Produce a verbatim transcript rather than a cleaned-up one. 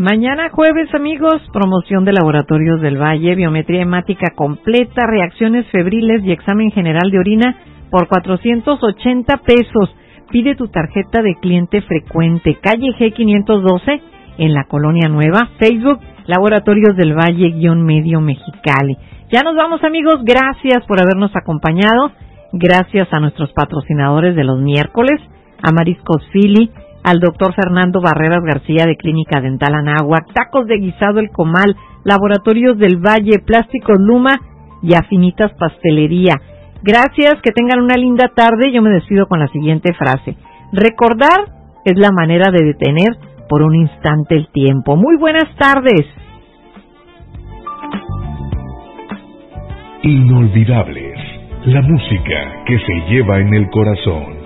Mañana jueves, amigos, promoción de Laboratorios del Valle, biometría hemática completa, reacciones febriles y examen general de orina por cuatrocientos ochenta pesos. Pide tu tarjeta de cliente frecuente, calle G quinientos doce, en la Colonia Nueva. Facebook, Laboratorios del Valle-Medio Mexicali. Ya nos vamos, amigos, gracias por habernos acompañado, gracias a nuestros patrocinadores de los miércoles, a Mariscos Philly, al doctor Fernando Barreras García de Clínica Dental Anáhuac, Tacos de Guisado El Comal, Laboratorios del Valle, Plásticos Luma y Afinitas Pastelería. Gracias, que tengan una linda tarde. Yo me despido con la siguiente frase: recordar es la manera de detener por un instante el tiempo. Muy buenas tardes. Inolvidables, la música que se lleva en el corazón.